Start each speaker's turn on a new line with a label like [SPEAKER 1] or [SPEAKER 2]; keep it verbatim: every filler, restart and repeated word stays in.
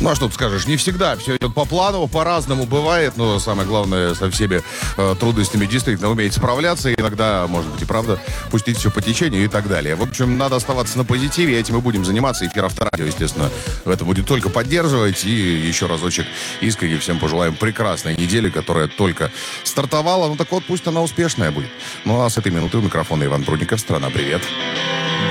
[SPEAKER 1] Ну, а что ты скажешь, не всегда все идет по плану, по-разному бывает, но самое главное, со всеми э, трудностями действительно уметь справляться, иногда, может быть, и правда, пустить все по течению и так далее. В общем, надо оставаться на позитиве, этим мы будем заниматься, эфир Авторадио, естественно, в этом будет только поддерживать, и еще разочек искренне всем пожелаем прекрасной недели, которая только стартовала, ну так вот, пусть она успешная будет. Ну, а с этой минуты у микрофона Иван Прудников, страна, привет.